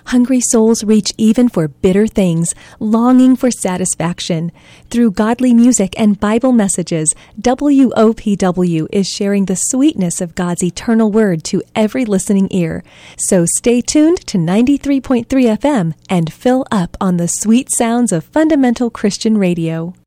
Hungry souls reach even for bitter things, longing for satisfaction. Through godly music and Bible messages, WOPW is sharing the sweetness of God's eternal word to every listening ear. So stay tuned to 93.3 FM and fill up on the sweet sounds of fundamental Christian radio.